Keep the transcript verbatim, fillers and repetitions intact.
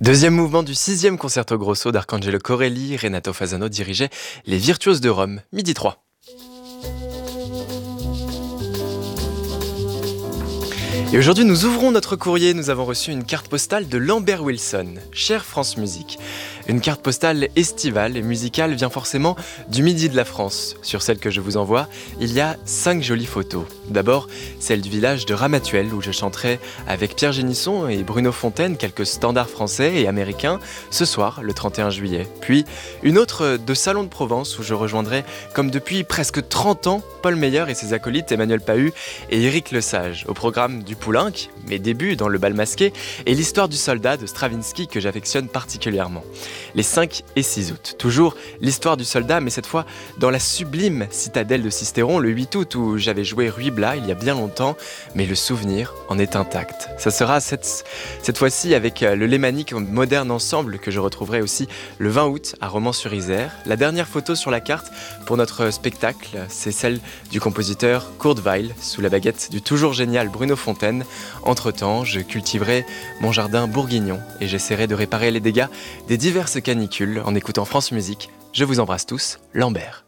Deuxième mouvement du sixième concerto grosso d'Arcangelo Corelli, Renato Fasano dirigeait Les Virtuoses de Rome, midi trois. Et aujourd'hui, nous ouvrons notre courrier. Nous avons reçu une carte postale de Lambert Wilson. Chère France Musique, une carte postale estivale et musicale vient forcément du midi de la France. Sur celle que je vous envoie, il y a cinq jolies photos. D'abord, celle du village de Ramatuelle où je chanterai avec Pierre Génisson et Bruno Fontaine quelques standards français et américains ce soir, le trente et un juillet. Puis une autre de Salon de Provence où je rejoindrai, comme depuis presque trente ans, Paul Meyer et ses acolytes Emmanuel Pahu et Éric Lesage. Au programme du Poulenc, mes débuts dans le bal masqué et l'histoire du soldat de Stravinsky que j'affectionne particulièrement. Les cinq et six août, toujours l'histoire du soldat, mais cette fois dans la sublime citadelle de Sisteron, le huit août où j'avais joué Ruy Blas il y a bien longtemps, mais le souvenir en est intact. Ça sera cette, cette fois-ci avec le Lémanique Moderne Ensemble que je retrouverai aussi le vingt août à Romans-sur-Isère. La dernière photo sur la carte pour notre spectacle, c'est celle du compositeur Kurt Weill sous la baguette du toujours génial Bruno Fontaine. Entre-temps, je cultiverai mon jardin bourguignon et j'essaierai de réparer les dégâts des diverses canicules en écoutant France Musique. Je vous embrasse tous, Lambert.